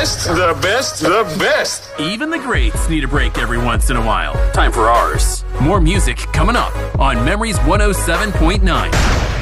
best, the best, the best. Even the greats need a break every once in a while. Time for ours. More music coming up on Memories 107.9.